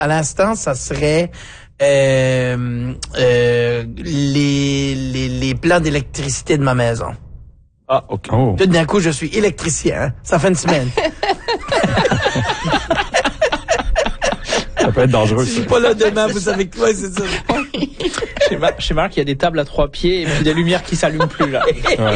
À l'instant, ça serait les plans d'électricité de ma maison. Ah, OK. Oh. Tout d'un coup, je suis électricien. Hein? Ça fait une semaine. Ça peut être dangereux. Si je suis pas là demain, vous savez quoi, c'est ça. Chez Marc, il y a des tables à 3 pieds et puis des lumières qui s'allument plus, là.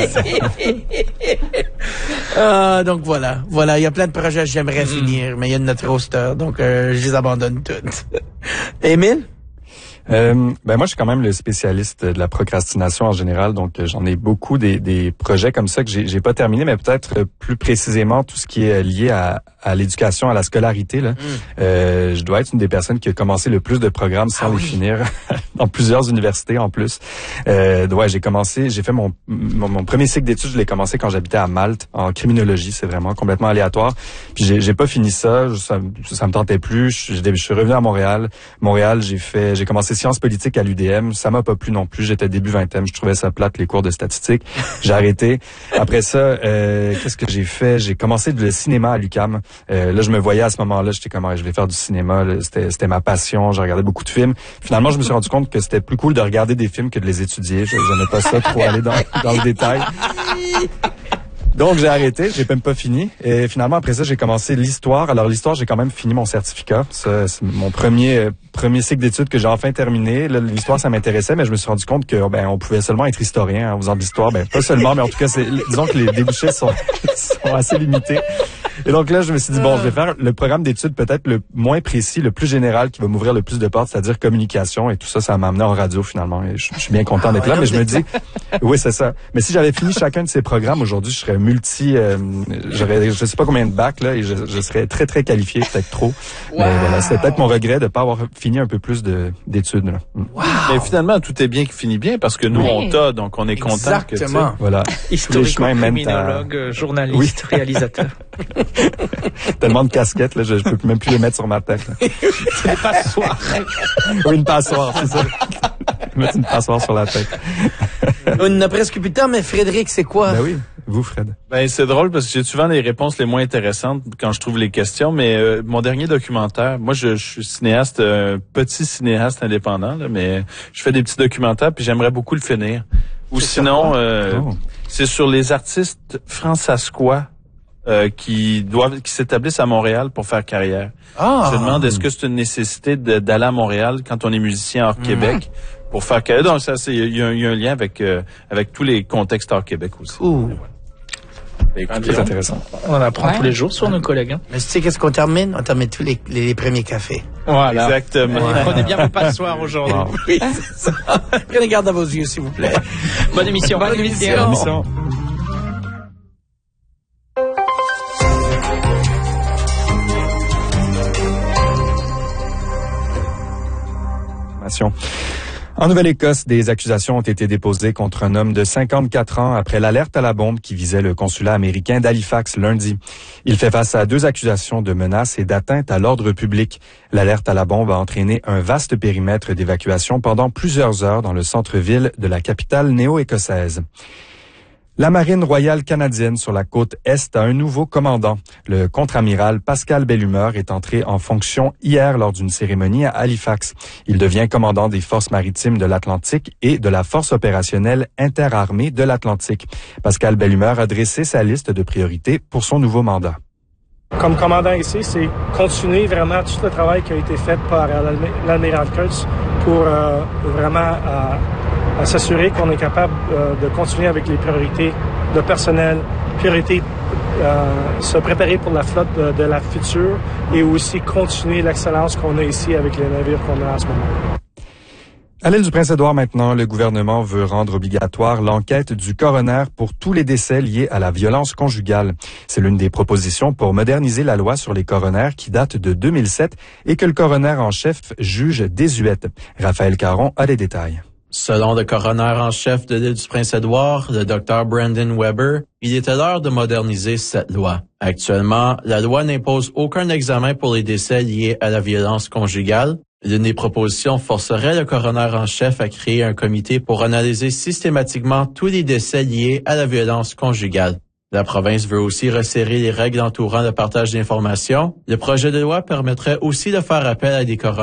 Ouais. Donc voilà, il y a plein de projets que j'aimerais finir, mais il y a notre roster, donc je les abandonne toutes. Émile? Moi, je suis quand même le spécialiste de la procrastination en général, donc j'en ai beaucoup des projets comme ça que j'ai pas terminé, mais peut-être plus précisément tout ce qui est lié à l'éducation, à la scolarité. Là. Je dois être une des personnes qui a commencé le plus de programmes sans les finir, dans plusieurs universités en plus. J'ai fait mon premier cycle d'études, je l'ai commencé quand j'habitais à Malte, en criminologie, c'est vraiment complètement aléatoire. Puis j'ai pas fini ça me tentait plus. Je suis revenu à Montréal. J'ai commencé sciences politiques à l'UDM. Ça m'a pas plu non plus. J'étais début vingtaine. Je trouvais ça plate, les cours de statistique. J'ai arrêté. Après ça, qu'est-ce que j'ai fait? J'ai commencé le cinéma à l'UQAM. Là, je me voyais à ce moment-là. J'étais comme, je vais faire du cinéma. Là, c'était ma passion. Je regardais beaucoup de films. Finalement, je me suis rendu compte que c'était plus cool de regarder des films que de les étudier. J'aimais pas ça trop aller dans le détail. Donc, j'ai arrêté, j'ai même pas fini. Et finalement, après ça, j'ai commencé l'histoire. Alors, l'histoire, j'ai quand même fini mon certificat. Ça, c'est mon premier cycle d'études que j'ai enfin terminé. Là, l'histoire, ça m'intéressait, mais je me suis rendu compte que on pouvait seulement être historien en faisant de l'histoire. Pas seulement, mais en tout cas, disons que les débouchés sont assez limités. Et donc là, je me suis dit, je vais faire le programme d'études peut-être le moins précis, le plus général, qui va m'ouvrir le plus de portes, c'est-à-dire communication. Et tout ça, ça m'a amené en radio, finalement. Et je suis bien content d'être là, mais je me dis, oui, c'est ça. Mais si j'avais fini chacun de ces programmes aujourd'hui, je serais j'aurais, je sais pas combien de bacs, là, et je serais très, très qualifié, peut-être trop. Wow. Mais voilà, c'est peut-être mon regret de pas avoir fini un peu plus d'études, là. Wow. Mais finalement, tout est bien qui finit bien, parce que nous, on t'a, donc on est content que, tu sais, voilà. Historico-criminologue, journaliste, réalisateur. Tellement de casquettes, là, je peux même plus les mettre sur ma tête, là. C'est une passoire. Oui, une passoire, c'est ça. Mettre une passoire sur la tête. On n'a presque plus de temps, mais Frédéric, c'est quoi? Ben oui, vous, Fred. C'est drôle parce que j'ai souvent les réponses les moins intéressantes quand je trouve les questions, mais mon dernier documentaire, moi je suis cinéaste, petit cinéaste indépendant, là, mais je fais des petits documentaires puis j'aimerais beaucoup le finir. Ou sinon, c'est sur les artistes fransaskois qui s'établissent à Montréal pour faire carrière. Je demande, est-ce que c'est une nécessité d'aller à Montréal quand on est musicien hors Québec pour faire carrière? Donc ça, il y a un lien avec tous les contextes hors Québec aussi. C'est intéressant. On apprend tous les jours sur nos collègues. Hein. Mais tu sais qu'est-ce qu'on termine? On termine tous les premiers cafés. Voilà. Exactement. Prenez bien vos passoires aujourd'hui. Oui, c'est ça. Prenez garde à vos yeux, s'il vous plaît. Bonne émission. Bonne émission. En Nouvelle-Écosse, des accusations ont été déposées contre un homme de 54 ans après l'alerte à la bombe qui visait le consulat américain d'Halifax lundi. Il fait face à 2 accusations de menaces et d'atteinte à l'ordre public. L'alerte à la bombe a entraîné un vaste périmètre d'évacuation pendant plusieurs heures dans le centre-ville de la capitale néo-écossaise. La Marine royale canadienne sur la côte Est a un nouveau commandant. Le contre-amiral Pascal Bellumeur est entré en fonction hier lors d'une cérémonie à Halifax. Il devient commandant des forces maritimes de l'Atlantique et de la force opérationnelle interarmée de l'Atlantique. Pascal Bellumeur a dressé sa liste de priorités pour son nouveau mandat. Comme commandant ici, c'est continuer vraiment tout le travail qui a été fait par l'admiral Kurtz pour vraiment s'assurer qu'on est capable de continuer avec les priorités de personnel, priorités se préparer pour la flotte de la future et aussi continuer l'excellence qu'on a ici avec les navires qu'on a en ce moment. À l'île du Prince-Édouard maintenant, le gouvernement veut rendre obligatoire l'enquête du coroner pour tous les décès liés à la violence conjugale. C'est l'une des propositions pour moderniser la loi sur les coroners qui date de 2007 et que le coroner en chef juge désuète. Raphaël Caron a les détails. Selon le coroner en chef de l'île du Prince-Édouard, le Dr Brandon Weber, il était l'heure de moderniser cette loi. Actuellement, la loi n'impose aucun examen pour les décès liés à la violence conjugale. L'une des propositions forcerait le coroner en chef à créer un comité pour analyser systématiquement tous les décès liés à la violence conjugale. La province veut aussi resserrer les règles entourant le partage d'informations. Le projet de loi permettrait aussi de faire appel à des coroners